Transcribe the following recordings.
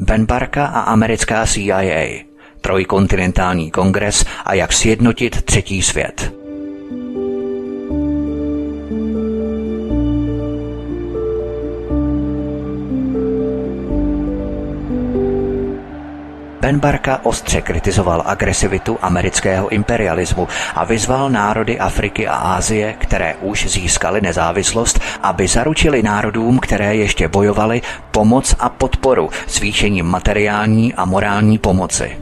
Ben Barka a americká CIA, trojkontinentální kongres a jak sjednotit třetí svět. Ben Barka ostře kritizoval agresivitu amerického imperialismu a vyzval národy Afriky a Asie, které už získaly nezávislost, aby zaručili národům, které ještě bojovaly, pomoc a podporu zvýšením materiální a morální pomoci.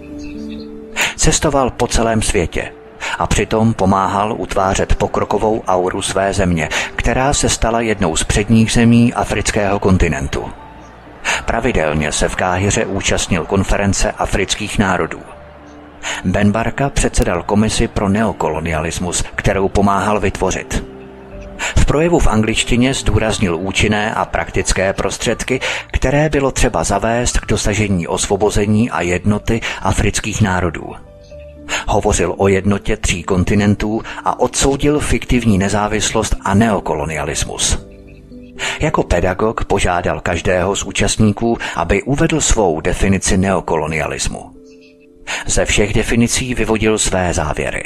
Cestoval po celém světě a přitom pomáhal utvářet pokrokovou auru své země, která se stala jednou z předních zemí afrického kontinentu. Pravidelně se v Káhiře účastnil konference afrických národů. Ben Barka předsedal komisi pro neokolonialismus, kterou pomáhal vytvořit. V projevu v angličtině zdůraznil účinné a praktické prostředky, které bylo třeba zavést k dosažení osvobození a jednoty afrických národů. Hovořil o jednotě 3 kontinentů a odsoudil fiktivní nezávislost a neokolonialismus. Jako pedagog požádal každého z účastníků, aby uvedl svou definici neokolonialismu. Ze všech definicí vyvodil své závěry.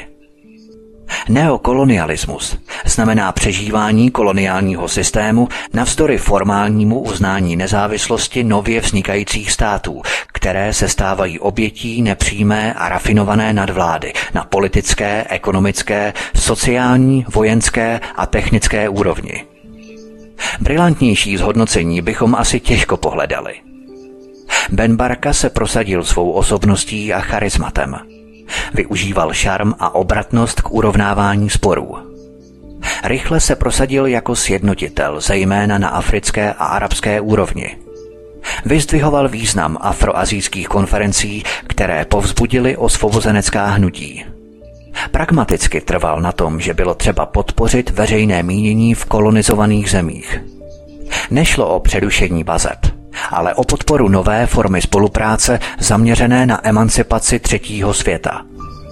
Neokolonialismus znamená přežívání koloniálního systému navzdory formálnímu uznání nezávislosti nově vznikajících států, které se stávají obětí nepřímé a rafinované nadvlády na politické, ekonomické, sociální, vojenské a technické úrovni. Brilantnější zhodnocení bychom asi těžko pohledali. Ben Barka se prosadil svou osobností a charismatem. Využíval šarm a obratnost k urovnávání sporů. Rychle se prosadil jako sjednotitel, zejména na africké a arabské úrovni. Vyzdvihoval význam afroazijských konferencí, které povzbudily osvobozenecká hnutí. Pragmaticky trval na tom, že bylo třeba podpořit veřejné mínění v kolonizovaných zemích. Nešlo o přerušení vazeb, ale o podporu nové formy spolupráce zaměřené na emancipaci třetího světa.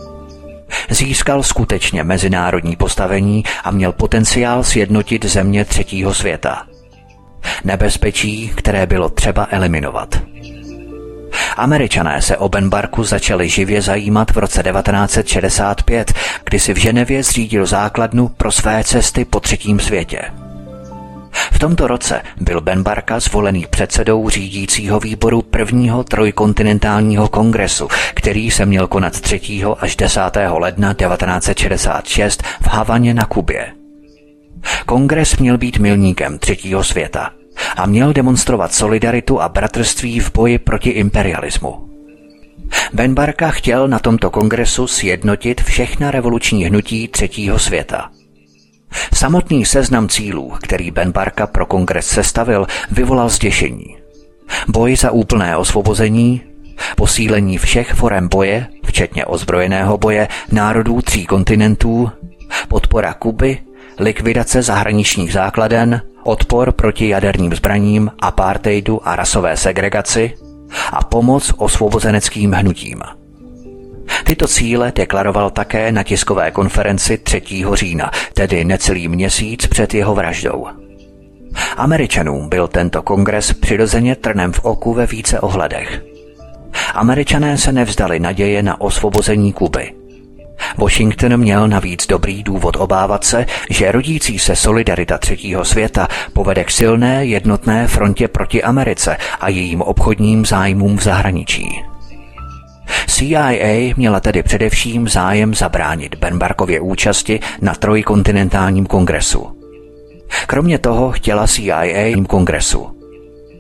Získal skutečně mezinárodní postavení a měl potenciál sjednotit země třetího světa. Nebezpečí, které bylo třeba eliminovat. Američané se o Ben Barku začali živě zajímat v roce 1965, kdy si v Ženevě zřídil základnu pro své cesty po třetím světě. V tomto roce byl Ben Barka zvolený předsedou řídícího výboru prvního trojkontinentálního kongresu, který se měl konat 3. až 10. ledna 1966 v Havaně na Kubě. Kongres měl být milníkem třetího světa a měl demonstrovat solidaritu a bratrství v boji proti imperialismu. Ben Barka chtěl na tomto kongresu sjednotit všechna revoluční hnutí třetího světa. Samotný seznam cílů, který Ben Barka pro kongres sestavil, vyvolal zděšení. Boj za úplné osvobození, posílení všech forem boje, včetně ozbrojeného boje, národů 3 kontinentů, podpora Kuby, likvidace zahraničních základen, odpor proti jaderným zbraním, apartheidu a rasové segregaci a pomoc osvobozeneckým hnutím. Tyto cíle deklaroval také na tiskové konferenci 3. října, tedy necelý měsíc před jeho vraždou. Američanům byl tento kongres přirozeně trnem v oku ve více ohledech. Američané se nevzdali naděje na osvobození Kuby. Washington měl navíc dobrý důvod obávat se, že rodící se solidarita třetího světa povede k silné jednotné frontě proti Americe a jejím obchodním zájmům v zahraničí. CIA měla tedy především zájem zabránit Ben Barkově účasti na trojkontinentálním kongresu. Kromě toho chtěla CIA kongresu